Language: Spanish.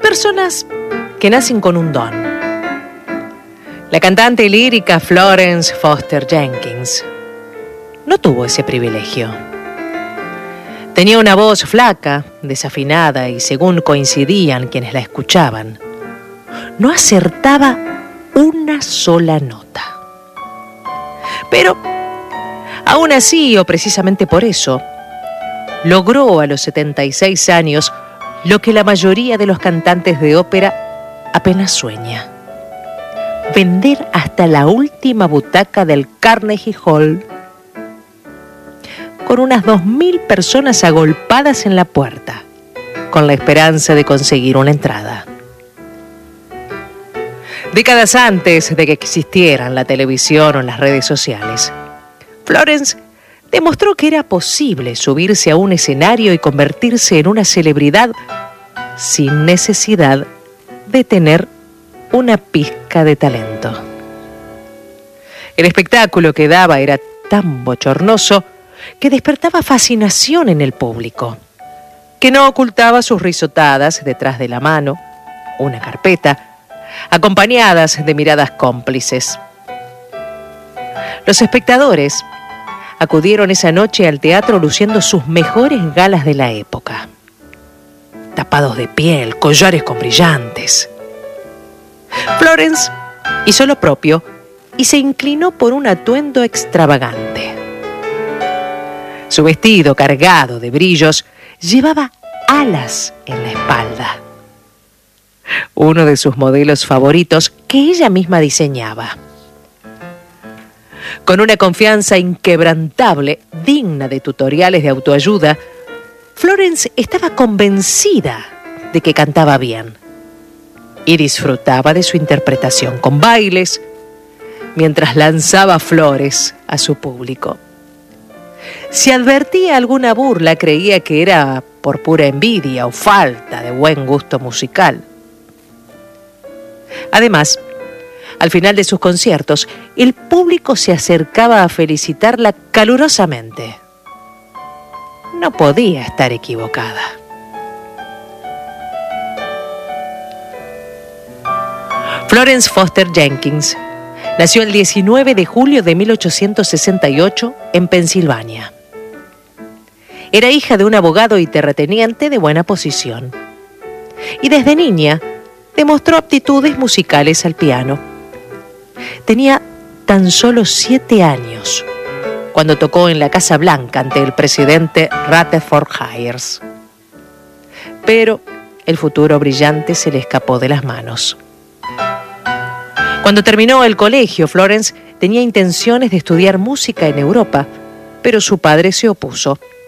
personas que nacen con un don. La cantante lírica Florence Foster Jenkins no tuvo ese privilegio. Tenía una voz flaca, desafinada y, según coincidían quienes la escuchaban, no acertaba una sola nota. Pero, aún así, o precisamente por eso, logró a los 76 años lo que la mayoría de los cantantes de ópera apenas sueña: vender hasta la última butaca del Carnegie Hall, con unas 2.000 personas agolpadas en la puerta, con la esperanza de conseguir una entrada. Décadas antes de que existieran la televisión o las redes sociales, Florence demostró que era posible subirse a un escenario y convertirse en una celebridad sin necesidad de tener una pizca de talento. El espectáculo que daba era tan bochornoso que despertaba fascinación en el público, que no ocultaba sus risotadas detrás de la mano, una carpeta, acompañadas de miradas cómplices. Los espectadores acudieron esa noche al teatro luciendo sus mejores galas de la época, tapados de piel, collares con brillantes. Florence hizo lo propio y se inclinó por un atuendo extravagante. Su vestido, cargado de brillos, llevaba alas en la espalda, uno de sus modelos favoritos que ella misma diseñaba. Con una confianza inquebrantable, digna de tutoriales de autoayuda, Florence estaba convencida de que cantaba bien y disfrutaba de su interpretación con bailes, mientras lanzaba flores a su público. Si advertía alguna burla, creía que era por pura envidia o falta de buen gusto musical. Además, al final de sus conciertos, el público se acercaba a felicitarla calurosamente. No podía estar equivocada. Florence Foster Jenkins nació el 19 de julio de 1868 en Pensilvania. Era hija de un abogado y terrateniente de buena posición. Y desde niña demostró aptitudes musicales al piano. Tenía tan solo 7 años cuando tocó en la Casa Blanca ante el presidente Rutherford Hayes. Pero el futuro brillante se le escapó de las manos. Cuando terminó el colegio, Florence tenía intenciones de estudiar música en Europa, pero su padre se opuso.